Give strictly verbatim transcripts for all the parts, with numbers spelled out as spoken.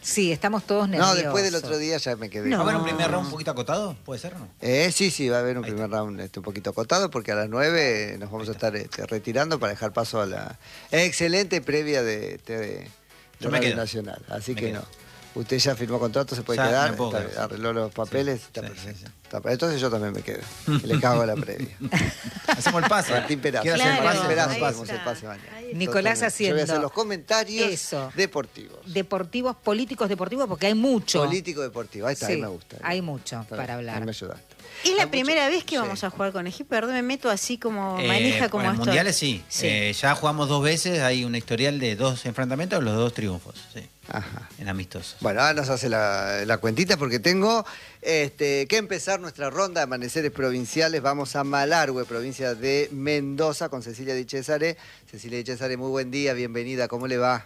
Sí, estamos todos nerviosos. No, después del otro día ya me quedé. No. ¿Va a haber un primer round un poquito acotado? ¿Puede ser o no? Eh, sí, sí, va a haber un Ahí primer está. round este, un poquito acotado porque a las nueve nos vamos a estar este, retirando para dejar paso a la excelente previa de, de, de Yo me Radio quedo. Nacional. Así Me que quedo. no. Usted ya firmó contrato, se puede Ya quedar, me puedo está- quedar, sí. arregló los papeles, Sí, está sí, perfecto. sí, sí. Está- entonces yo también me quedo. Y le cago a la previa. Hacemos el pase. Martín Perazo. Quiero hacer el Claro, Martín pase. Perazo, ahí hacemos está. el pase mañana. Ahí está. Nicolás Totalmente. Yo voy a haciendo hacer los comentarios eso. deportivos. Deportivos, políticos, deportivos, porque hay mucho. Político deportivo, ahí está, Sí, ahí me gusta. hay mucho Está para bien, hablar. ahí me ayudaste. Es la Hay primera mucho- vez que sí. vamos a jugar con Egipto. Perdón, me meto así como Eh, manija como en esto. mundiales sí. Sí. Eh, ya jugamos dos veces, hay un historial de dos enfrentamientos, los dos triunfos, sí, Ajá. en amistosos. Bueno, ahora nos hace la, la cuentita porque tengo este, que empezar nuestra ronda de amaneceres provinciales. Vamos a Malargüe, provincia de Mendoza, con Cecilia Di Cesare. Cecilia Di Cesare, muy buen día, bienvenida, ¿cómo le va?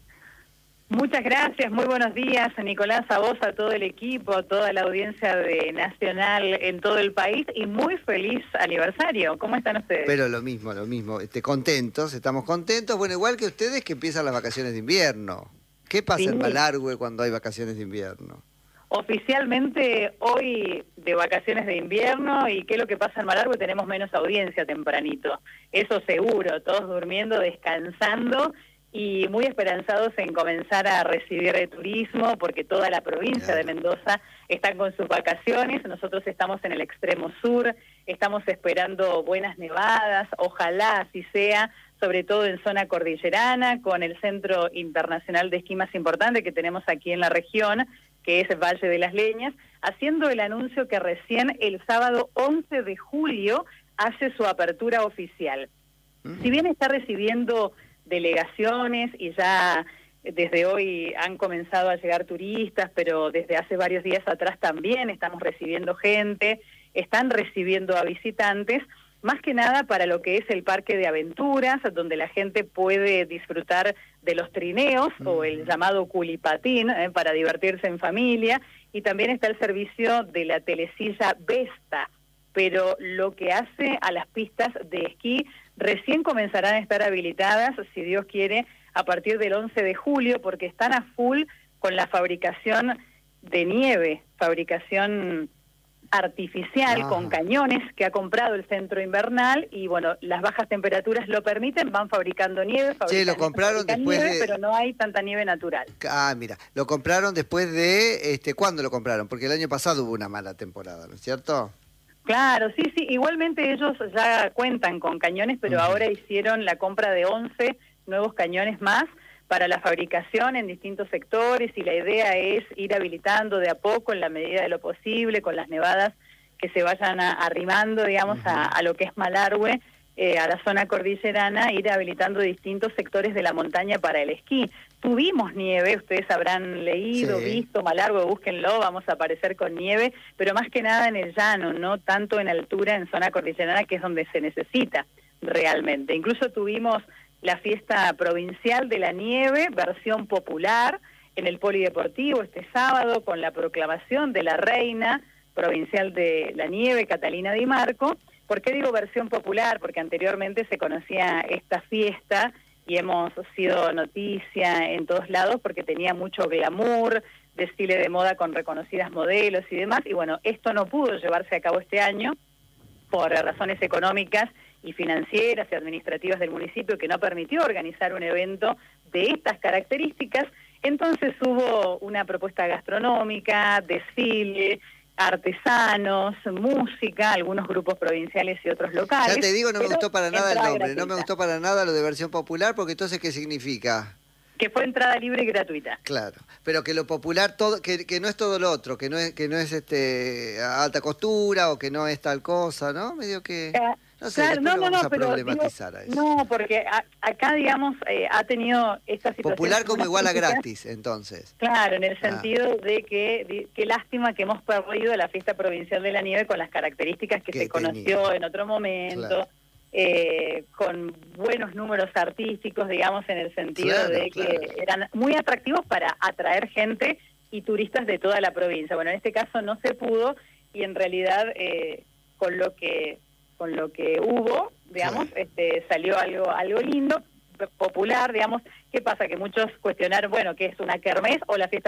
Muchas gracias, muy buenos días, Nicolás, a vos, a todo el equipo, a toda la audiencia de Nacional en todo el país y muy feliz aniversario. ¿Cómo están ustedes? Pero lo mismo, lo mismo, este, contentos, estamos contentos. Bueno, igual que ustedes que empiezan las vacaciones de invierno. ¿Qué pasa Sí. en Malargüe cuando hay vacaciones de invierno? Oficialmente hoy de vacaciones de invierno y qué es lo que pasa en Malargüe, tenemos menos audiencia tempranito. Eso seguro, todos durmiendo, descansando y muy esperanzados en comenzar a recibir el turismo porque toda la provincia de Mendoza está con sus vacaciones. Nosotros estamos en el extremo sur, estamos esperando buenas nevadas, ojalá así sea, sobre todo en zona cordillerana, con el Centro Internacional de Esquí más importante que tenemos aquí en la región, que es el Valle de las Leñas, haciendo el anuncio que recién el sábado once de julio hace su apertura oficial. Si bien está recibiendo delegaciones y ya desde hoy han comenzado a llegar turistas, pero desde hace varios días atrás también estamos recibiendo gente, están recibiendo a visitantes, más que nada para lo que es el parque de aventuras, donde la gente puede disfrutar de los trineos mm. o el llamado culipatín, eh, para divertirse en familia, y también está el servicio de la telesilla Vesta, pero lo que hace a las pistas de esquí recién comenzarán a estar habilitadas, si Dios quiere, a partir del once de julio, porque están a full con la fabricación de nieve, fabricación artificial, Ajá. con cañones que ha comprado el centro invernal y bueno, las bajas temperaturas lo permiten, van fabricando nieve, fabrican, Sí, lo compraron fabrican después nieve, de- pero no hay tanta nieve natural. Ah, mira, lo compraron después de, este, ¿cuándo lo compraron? Porque el año pasado hubo una mala temporada, ¿no es cierto? Claro, sí, sí, igualmente ellos ya cuentan con cañones, pero Ujú. ahora hicieron la compra de once nuevos cañones más para la fabricación en distintos sectores y la idea es ir habilitando de a poco en la medida de lo posible con las nevadas que se vayan a- arrimando, digamos, uh-huh. a, a lo que es Malargüe, eh, a la zona cordillerana, ir habilitando distintos sectores de la montaña para el esquí. Tuvimos nieve, ustedes habrán leído, Sí. visto, Malargüe, búsquenlo, vamos a aparecer con nieve, pero más que nada en el llano, no tanto en altura, en zona cordillerana, que es donde se necesita realmente. Incluso tuvimos la fiesta provincial de la nieve, versión popular, en el Polideportivo este sábado, con la proclamación de la reina provincial de la nieve, Catalina Di Marco. ¿Por qué digo versión popular? Porque anteriormente se conocía esta fiesta y hemos sido noticia en todos lados porque tenía mucho glamour, desfile de moda con reconocidas modelos y demás, y bueno, esto no pudo llevarse a cabo este año por razones económicas y financieras y administrativas del municipio, que no permitió organizar un evento de estas características. Entonces hubo una propuesta gastronómica, desfile, artesanos, música, algunos grupos provinciales y otros locales. Ya te digo, no me pero gustó para nada el entrada nombre, no me gratuita, gustó para nada lo de versión popular, porque entonces, ¿qué significa? que fue entrada libre y gratuita. Claro, pero que lo popular, todo, que, que no es todo lo otro, que no es, que no es este alta costura o que no es tal cosa, ¿no? Medio que... Eh, No sé, claro, después no, lo no, vamos no, a pero problematizar digo, a eso. no, porque a, acá, digamos, eh, ha tenido esta situación... Popular como igual a críticas. gratis, entonces. Claro, en el Ah. sentido de que, de, qué lástima que hemos perdido la fiesta provincial de la nieve con las características que, Que se tenía. conoció en otro momento, Claro. eh, con buenos números artísticos, digamos, en el sentido Claro, de claro. que eran muy atractivos para atraer gente y turistas de toda la provincia. Bueno, en este caso no se pudo y en realidad eh, con lo que con lo que hubo, digamos, Claro. este salió algo algo lindo, popular, digamos. ¿Qué pasa? Que muchos cuestionaron, bueno, ¿qué es una kermés o la fiesta